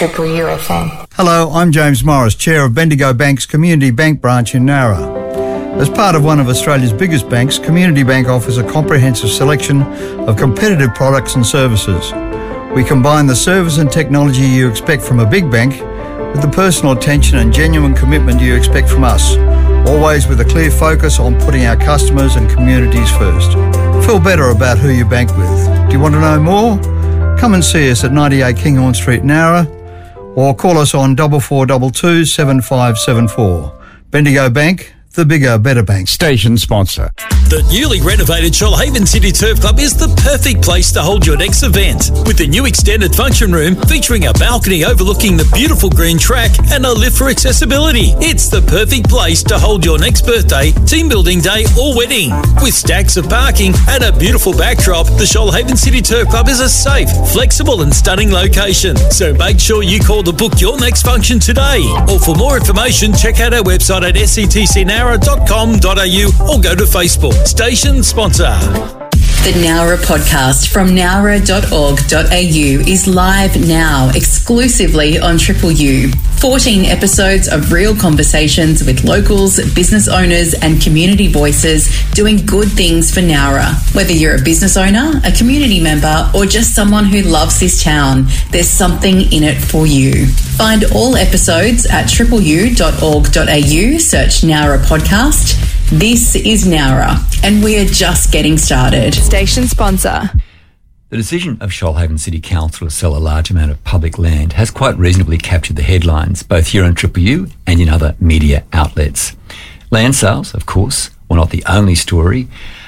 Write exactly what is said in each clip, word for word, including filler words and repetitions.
Triple U F M. Hello, I'm James Morris, Chair of Bendigo Bank's Community Bank branch in Nowra. As part of one of Australia's biggest banks, Community Bank offers a comprehensive selection of competitive products and services. We combine the service and technology you expect from a big bank with the personal attention and genuine commitment you expect from us, always with a clear focus on putting our customers and communities first. Feel better about who you bank with. Do you want to know more? Come and see us at ninety-eight Kinghorn Street, Nowra, or call us on four four two two, seven five seven four. Bendigo Bank, the bigger, better bank. Station sponsor. The newly renovated Shoalhaven City Turf Club is the perfect place to hold your next event. With the new extended function room featuring a balcony overlooking the beautiful green track and a lift for accessibility. It's the perfect place to hold your next birthday, team building day or wedding. With stacks of parking and a beautiful backdrop, the Shoalhaven City Turf Club is a safe, flexible and stunning location. So make sure you call to book your next function today. Or for more information, check out our website at s c t c nowra dot com dot a u or go to Facebook. Station sponsor. The Nowra podcast from nowra dot org dot a u is live now, exclusively on Triple U. fourteen episodes of real conversations with locals, business owners and community voices doing good things for Nowra. Whether you're a business owner, a community member or just someone who loves this town, there's something in it for you. Find all episodes at triple u dot org dot a u, search Nowra podcast. This is Nowra, and we are just getting started. Station sponsor. The decision of Shoalhaven City Council to sell a large amount of public land has quite reasonably captured the headlines, both here on Triple U and in other media outlets. Land sales, of course, were not the only story,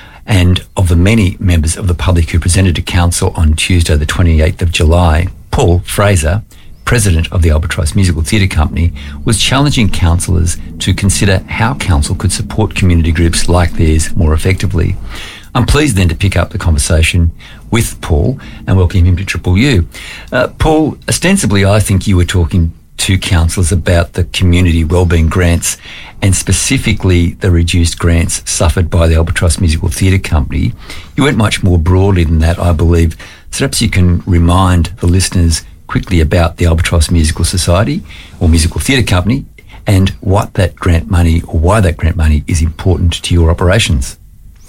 and of the many members of the public who presented to Council on Tuesday the twenty-eighth of July, Paul Fraser, President of the Albatross Musical Theatre Company, was challenging councillors to consider how council could support community groups like theirs more effectively. I'm pleased then to pick up the conversation with Paul and welcome him to Triple U. Uh, Paul, ostensibly I think you were talking to councillors about the community wellbeing grants and specifically the reduced grants suffered by the Albatross Musical Theatre Company. You went much more broadly than that, I believe. So perhaps you can remind the listeners quickly about the Albatross Musical Society or Musical Theatre Company and what that grant money or why that grant money is important to your operations.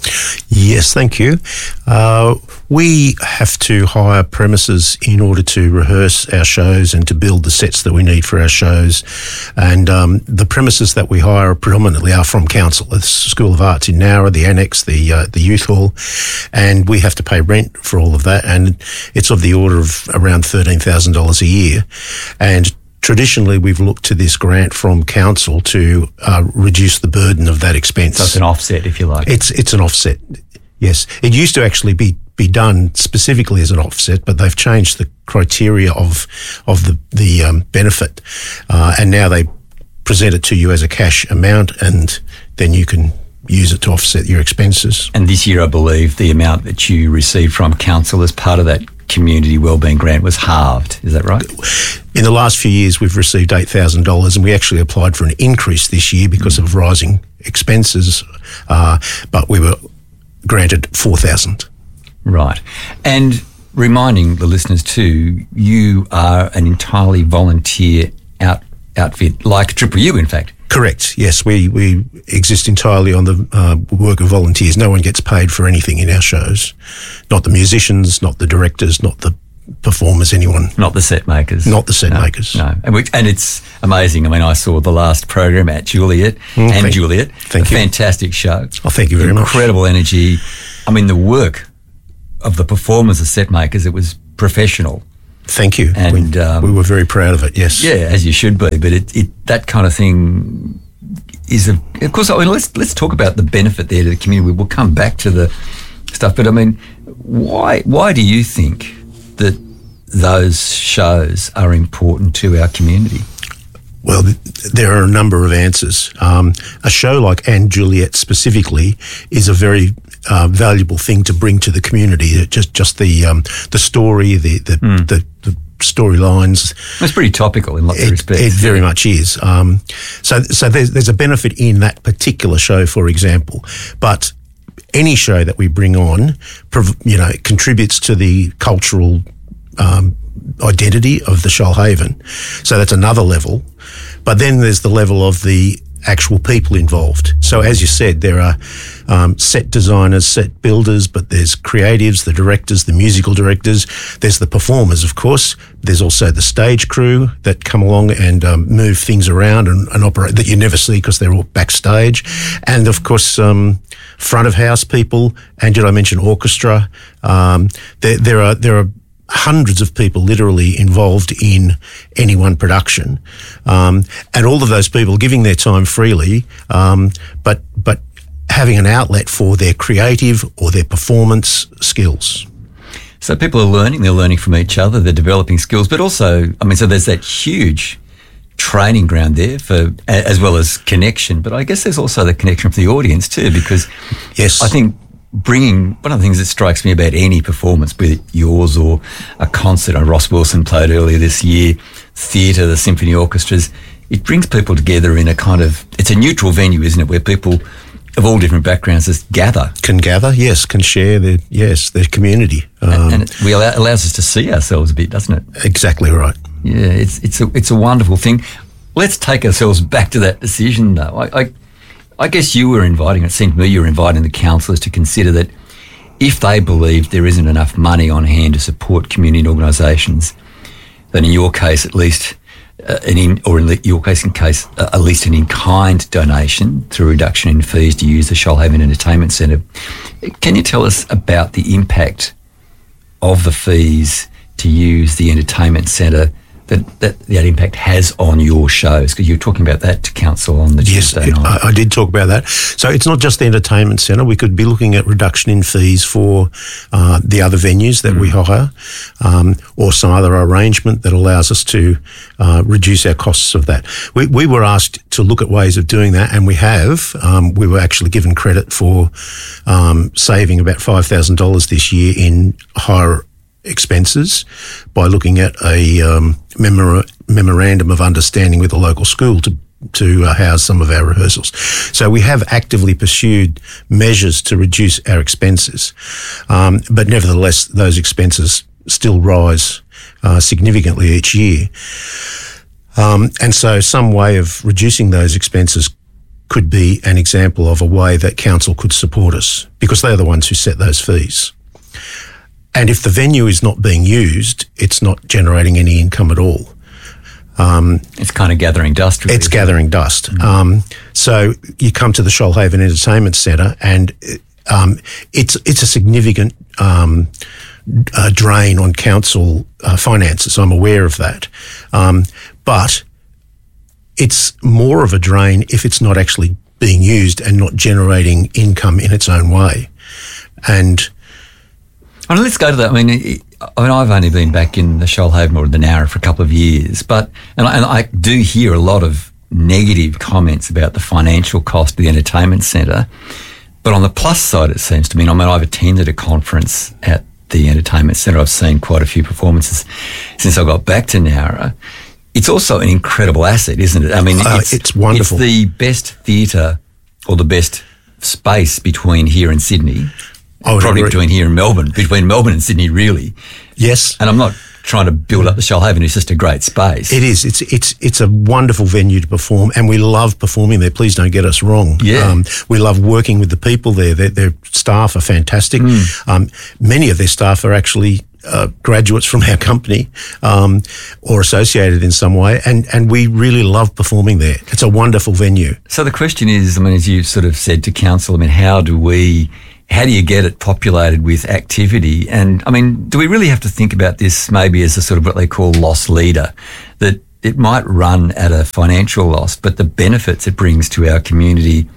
Yes, thank you. Uh, we have to hire premises in order to rehearse our shows and to build the sets that we need for our shows. And um, the premises that we hire predominantly are from council, the School of Arts in Nowra, the Annex, the uh, the Youth Hall, and we have to pay rent for all of that. And it's of the order of around thirteen thousand dollars a year. And traditionally, we've looked to this grant from council to uh, reduce the burden of that expense. So it's an offset, if you like. It's it's an offset, yes. It used to actually be, be done specifically as an offset, but they've changed the criteria of of the, the um, benefit, uh, and now they present it to you as a cash amount, and then you can use it to offset your expenses. And this year, I believe, the amount that you received from council as part of that community wellbeing grant was halved. Is that right? In the last few years, we've received eight thousand dollars, and we actually applied for an increase this year because of rising expenses, uh, but we were granted four thousand dollars. Right. And reminding the listeners too, you are an entirely volunteer out, outfit, like Triple U, in fact. Correct. Yes, we, we exist entirely on the uh, work of volunteers. No one gets paid for anything in our shows. Not the musicians, not the directors, not the performers, anyone. Not the set makers. Not the set no, makers. No. And, we, and it's amazing. I mean, I saw the last program at Juliet mm, and thank, Juliet. Thank a you. Fantastic show. Oh, thank you very Incredible much. Incredible energy. I mean, the work of the performers, the set makers, it was professional. Thank you. And we, um, we were very proud of it, yes. Yeah, as you should be. But it, it that kind of thing is, a, of course, I mean, let's let's talk about the benefit there to the community. We'll come back to the stuff. But I mean, why why do you think that those shows are important to our community? Well, there are a number of answers. Um, a show like Anne Juliet specifically is a very uh, valuable thing to bring to the community. Just just the um, the story, the the, mm. the, the storylines. It's pretty topical in lots it, of respects. It very much is. Um, so so there's, there's a benefit in that particular show, for example. But any show that we bring on, you know, contributes to the cultural um, identity of the Shoalhaven. So that's another level. But then there's the level of the actual people involved. So as you said, there are um, set designers, set builders, but there's creatives, the directors, the musical directors. There's the performers, of course. There's also the stage crew that come along and um, move things around and, and operate that you never see because they're all backstage. And of course, um, front of house people. And did I mention orchestra? Um, there, there are there are hundreds of people literally involved in any one production, um, and all of those people giving their time freely, um, but but having an outlet for their creative or their performance skills. So people are learning, they're learning from each other, they're developing skills, but also, I mean, so there's that huge training ground there for, as well as connection, but I guess there's also the connection for the audience too, because yes, I think bringing, one of the things that strikes me about any performance, be it yours or a concert, uh, Ross Wilson played earlier this year, theatre, the symphony orchestras, it brings people together in a kind of, it's a neutral venue, isn't it, where people of all different backgrounds just gather. Can gather, yes, can share their, yes, their community. Um, and and it we allow, allows us to see ourselves a bit, doesn't it? Exactly right. Yeah, it's it's a, it's a wonderful thing. Let's take ourselves back to that decision though. I, I I guess you were inviting, it seemed to me you were inviting the councillors to consider that if they believe there isn't enough money on hand to support community organisations, then in your case at least, uh, an in, or in your case in case, uh, at least an in-kind donation through reduction in fees to use the Shoalhaven Entertainment Centre. Can you tell us about the impact of the fees to use the entertainment centre that, that that impact has on your shows? Because you were talking about that to council on the yes, Tuesday night. I, I did talk about that. So it's not just the entertainment centre. We could be looking at reduction in fees for uh, the other venues that mm. we hire, um, or some other arrangement that allows us to uh, reduce our costs of that. We, we were asked to look at ways of doing that, and we have. Um, we were actually given credit for um, saving about five thousand dollars this year in hire expenses by looking at a um, memora- memorandum of understanding with a local school to to uh, house some of our rehearsals. So we have actively pursued measures to reduce our expenses, um, but nevertheless those expenses still rise uh, significantly each year. Um, and so some way of reducing those expenses could be an example of a way that council could support us, because they're the ones who set those fees. And if the venue is not being used, it's not generating any income at all. Um, it's kind of gathering dust, really. It's gathering dust. Mm-hmm. Um, so you come to the Shoalhaven Entertainment Centre, and um, it's it's a significant um, uh, drain on council uh, finances. I'm aware of that, um, but it's more of a drain if it's not actually being used and not generating income in its own way. And I mean, let's go to that. I mean, I mean, I've only been back in the Shoalhaven or the Nowra for a couple of years, but and I, and I do hear a lot of negative comments about the financial cost of the entertainment centre. But on the plus side, it seems to me, I mean, I've attended a conference at the entertainment centre. I've seen quite a few performances since I got back to Nowra. It's also an incredible asset, isn't it? I mean, uh, it's, it's wonderful. It's the best theatre or the best space between here and Sydney. Probably agree. between here and Melbourne, between Melbourne and Sydney, really. Yes. And I'm not trying to build up the Shoalhaven, it's just a great space. It is. It's it's it's a wonderful venue to perform, and we love performing there. Please don't get us wrong. Yeah. Um, we love working with the people there. Their, their staff are fantastic. Mm. Um, many of their staff are actually uh, graduates from our company um, or associated in some way, and, and we really love performing there. It's a wonderful venue. So the question is, I mean, as you've sort of said to council, I mean, how do we... How do you get it populated with activity? And, I mean, do we really have to think about this maybe as a sort of what they call loss leader, that it might run at a financial loss, but the benefits it brings to our community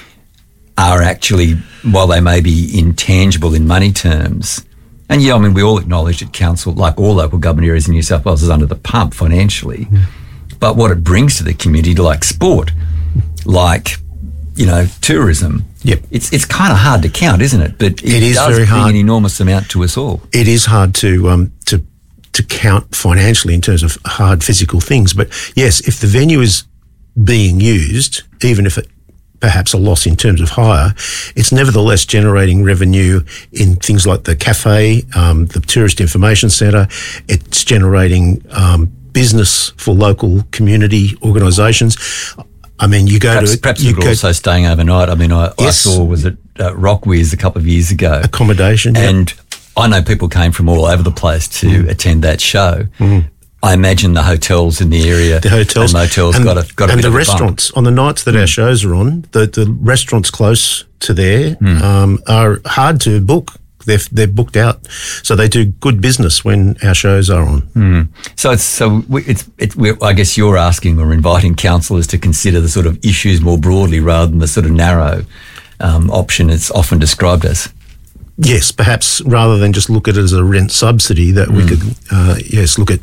are actually, while they may be intangible in money terms, and yeah, I mean, we all acknowledge that council, like all local government areas in New South Wales, is under the pump financially, mm. but what it brings to the community, like sport, like, you know, tourism. Yep. It's it's kind of hard to count, isn't it? But it, it is does very bring hard. An enormous amount to us all. It is hard to um to to count financially in terms of hard physical things. But yes, if the venue is being used, even if it perhaps a loss in terms of hire, it's nevertheless generating revenue in things like the cafe, um, the tourist information centre. It's generating um, business for local community organisations. I mean, you go perhaps, to... Perhaps you you're go, also staying overnight. I mean, I, yes. I saw, was it uh, Rockwiz a couple of years ago? Accommodation, And yeah. I know people came from all over the place to mm. attend that show. Mm. I imagine the hotels in the area, the hotels, and motels and, got a got a and bit the of a restaurants bump. On the nights that mm. our shows are on. The the restaurants close to there mm. um, are hard to book. They're they're booked out, so they do good business when our shows are on. Mm. So it's so we, it's it's. We're, I guess you're asking or inviting councillors to consider the sort of issues more broadly rather than the sort of narrow um, option it's often described as. Yes, perhaps rather than just look at it as a rent subsidy, that we mm. could, uh, yes, look at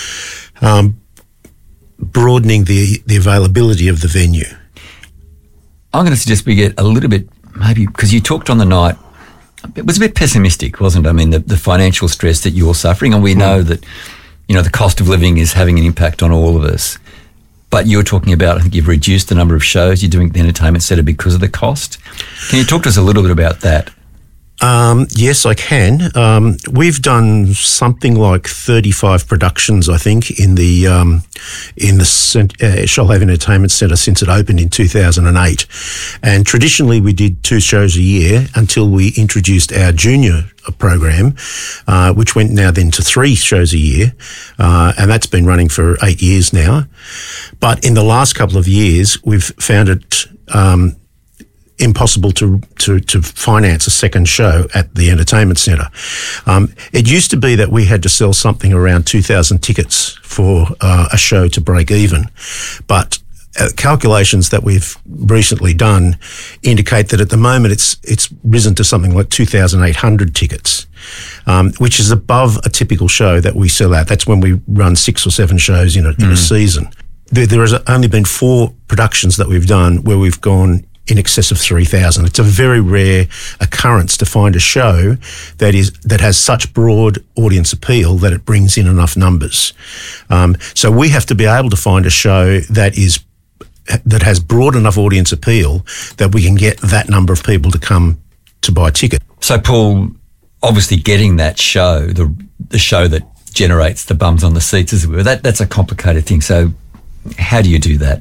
um, broadening the, the availability of the venue. I'm going to suggest we get a little bit, maybe, because you talked on the night, it was a bit pessimistic, wasn't it? I mean, the, the financial stress that you're suffering, and we mm. know that, you know, the cost of living is having an impact on all of us. But you're talking about, I think you've reduced the number of shows you're doing at the entertainment centre because of the cost. Can you talk to us a little bit about that? Um, yes, I can. Um, we've done something like thirty-five productions, I think, in the um, in the Cent- uh, Shoalhaven Entertainment Centre since it opened in two thousand eight. And traditionally, we did two shows a year until we introduced our junior program, uh, which went now then to three shows a year, uh, and that's been running for eight years now. But in the last couple of years, we've found it Um, impossible to, to to finance a second show at the entertainment centre. Um, it used to be that we had to sell something around two thousand tickets for uh, a show to break even, but uh, calculations that we've recently done indicate that at the moment it's it's risen to something like two thousand eight hundred tickets, um, which is above a typical show that we sell out. That's when we run six or seven shows in a, mm. in a season. There, there has only been four productions that we've done where we've gone in excess of three thousand. It's a very rare occurrence to find a show that is that has such broad audience appeal that it brings in enough numbers. Um, so we have to be able to find a show that is that has broad enough audience appeal that we can get that number of people to come to buy a ticket. So, Paul, obviously getting that show, the the show that generates the bums on the seats, as it were, that, that's a complicated thing. So how do you do that?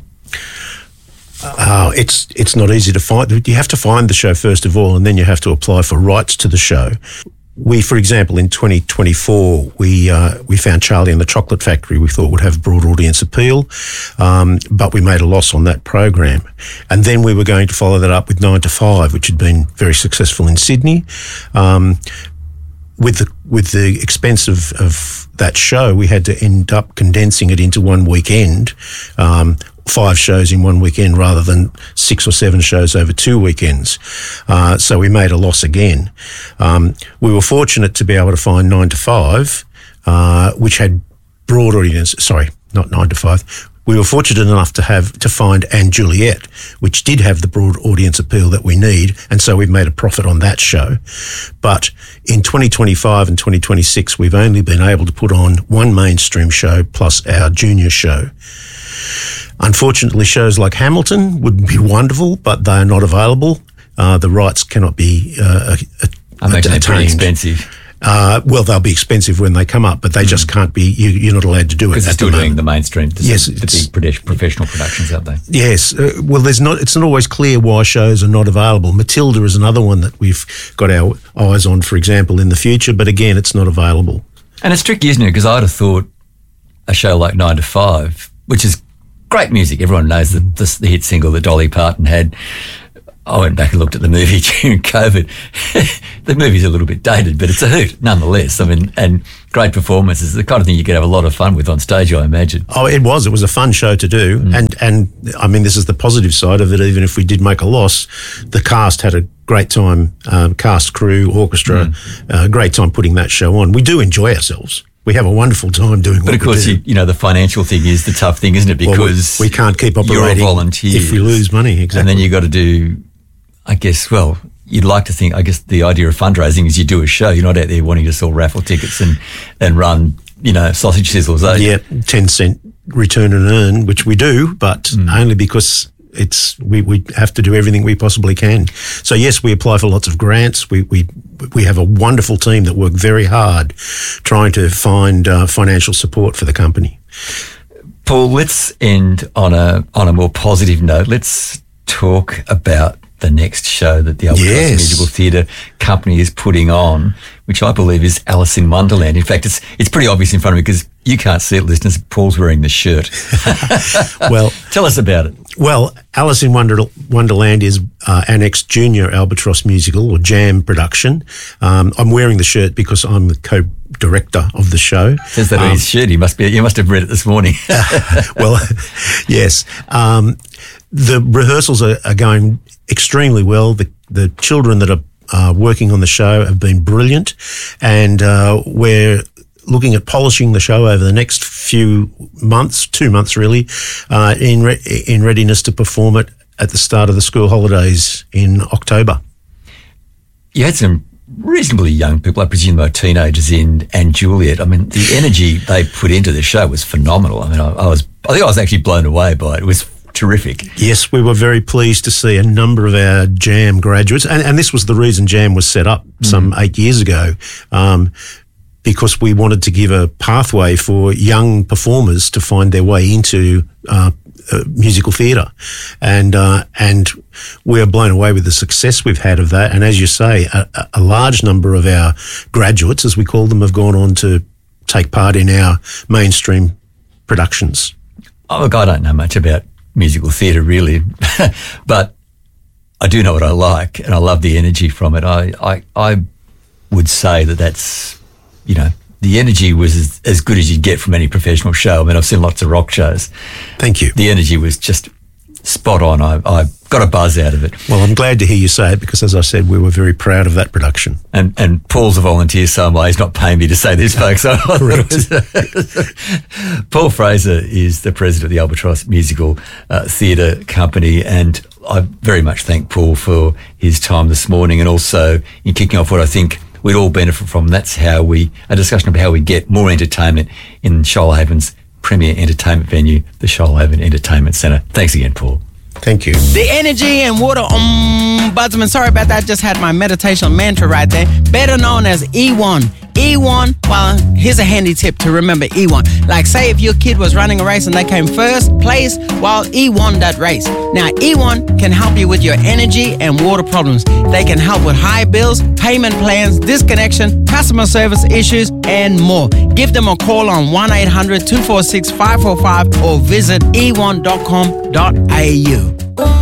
Uh, it's it's not easy to find. You have to find the show first of all, and then you have to apply for rights to the show. We, for example, in twenty twenty-four, we uh, we found Charlie and the Chocolate Factory we thought would have broad audience appeal, um, but we made a loss on that program. And then we were going to follow that up with nine to five, which had been very successful in Sydney. Um, with the with the expense of, of that show, we had to end up condensing it into one weekend, um, five shows in one weekend rather than six or seven shows over two weekends. Uh, so we made a loss again. Um, we were fortunate to be able to find nine to five, uh, which had broad audience, sorry, not nine to five. We were fortunate enough to have to find And Juliet, which did have the broad audience appeal that we need, and so we've made a profit on that show. But in twenty twenty-five and twenty twenty-six, we've only been able to put on one mainstream show plus our junior show. Unfortunately, shows like Hamilton would be wonderful, but they are not available. Uh, the rights cannot be uh, I imagine they're pretty expensive. Uh, well, they'll be expensive when they come up, but they mm. just can't be, you, you're not allowed to do it. Because they're still the doing the mainstream, the, yes, the big professional productions, aren't they? Yes. Uh, well, there's not. It's not always clear why shows are not available. Matilda is another one that we've got our eyes on, for example, in the future, but again, it's not available. And it's tricky, isn't it? Because I'd have thought a show like nine to five, which is great music. Everyone knows the, the, the hit single that Dolly Parton had. I went back and looked at the movie during COVID. The movie's a little bit dated, but it's a hoot nonetheless. I mean, and great performances, the kind of thing you could have a lot of fun with on stage, I imagine. Oh, it was. It was a fun show to do. Mm. And, and I mean, this is the positive side of it. Even if we did make a loss, the cast had a great time, um, cast, crew, orchestra, mm. uh, great time putting that show on. We do enjoy ourselves. We have a wonderful time doing what we do. But of course, you, you know, the financial thing is the tough thing, isn't it? Because well, we, we can't keep operating you're a volunteer if we lose money. Exactly. And then you've got to do, I guess, well, you'd like to think, I guess the idea of fundraising is you do a show. You're not out there wanting to sell raffle tickets and, and run, you know, sausage sizzles, are you? Yeah, ten cent return and earn, which we do, but mm. only because it's we, we have to do everything we possibly can. So yes, we apply for lots of grants. We we we have a wonderful team that work very hard trying to find uh, financial support for the company. Paul, let's end on a on a more positive note. Let's talk about the next show that the Albatross Yes. Musical Theatre Company is putting on, which I believe is Alice in Wonderland. In fact, it's it's pretty obvious in front of me because you can't see it, listeners. Paul's wearing the shirt. Well, Tell us about it. Well, Alice in Wonder, Wonderland is uh, our next junior Albatross musical or jam production. Um, I'm wearing the shirt because I'm the co-director of the show. Says that on Um, his shirt. He must be. You must have read it this morning. well, yes. Um, the rehearsals are, are going extremely well. The, the children that are uh, working on the show have been brilliant, and uh, we're looking at polishing the show over the next few months, two months really, uh, in re- in readiness to perform it at the start of the school holidays in October. You had some reasonably young people, I presume they were teenagers in and Juliet. I mean, the energy they put into the show was phenomenal. I mean, I, I was, I think I was actually blown away by it. It was terrific. Yes, we were very pleased to see a number of our JAM graduates, and, and this was the reason JAM was set up some mm. eight years ago, um, because we wanted to give a pathway for young performers to find their way into uh, uh, musical theatre. And uh, and we're blown away with the success we've had of that. And as you say, a, a large number of our graduates, as we call them, have gone on to take part in our mainstream productions. Oh, look, I don't know much about musical theatre really, but I do know what I like and I love the energy from it. I, I, I would say that that's, you know, the energy was as, as good as you'd get from any professional show. I mean, I've seen lots of rock shows. Thank you. The energy was just spot on. I, I got a buzz out of it. Well, I'm glad to hear you say it because, as I said, we were very proud of that production. And and Paul's a volunteer, so am I. He's not paying me to say this, folks. So Paul Fraser is the president of the Albatross Musical uh, Theatre Company, and I very much thank Paul for his time this morning and also in kicking off what I think we'd all benefit from. That's how we, a discussion of how we get more entertainment in Shoalhaven's premier entertainment venue, the Shoalhaven Entertainment Centre. Thanks again, Paul. Thank you. The energy and water ombudsman. Sorry about that. Just had my meditation mantra right there. Better known as E one. E one, well, here's a handy tip to remember E one. Like, say if your kid was running a race and they came first place, well, E won that race. Now, E one can help you with your energy and water problems. They can help with high bills, payment plans, disconnection, customer service issues, and more. Give them a call on one eight hundred two four six five four five or visit e one dot com dot a u.